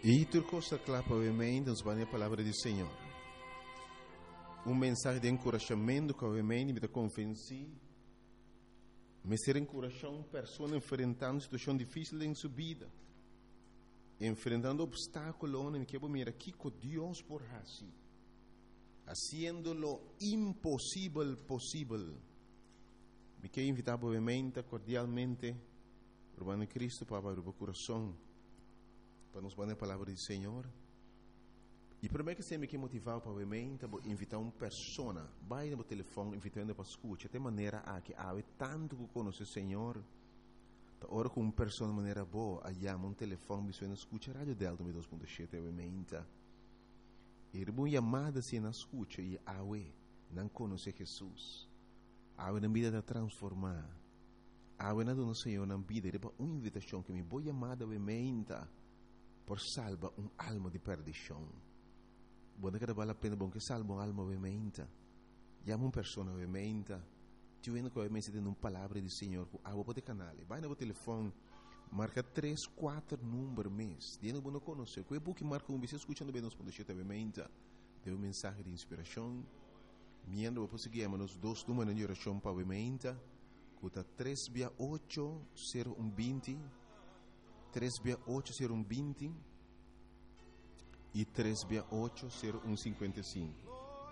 E turcosa clapa ovviamente nos a palavra do Senhor. Mensagem de encorajamento que ovviamente me convenci. Me ser encorajar uma pessoa enfrentando uma situação difícil em sua vida. Enfrentando obstáculos, me quero mirar aqui com Deus por assim. Haciendo lo imposible posible. Me quero invitar obviamente, cordialmente, Urbano Cristo para abrir o coração. Para nos dar a palavra do Senhor. E primeiro que você me quer motivar para invitar uma pessoa, vai no telefone, invitando para escutar, de maneira a que há tanto que conhece o Senhor, ora com uma pessoa de maneira boa, aí um telefone, você escuta a rádio Delta 2.7, obviamente. E uma chamada se não escuta e não conhece Jesus. Na vida de transformar. Na dona Senhor na vida, é uma invitação que me boa chamada, obviamente. Por salva alma de perdição. Buona que vale a pena bom que salva alma ovviamente. Chiama uma pessoa ovviamente. Ti vendo que ovviamente tem uma palavra do Senhor. Vou ter canale. Vai no telefone. Marca 3, 4 números mês. Diano não conhece. Qual é o que marca você escutando bem nos pontos ovviamente. Tem uma mensagem de inspiração. Miando vou conseguir nos 2 números de oração para ovviamente. Cuta 368 0120 368 0120 e 368 0155.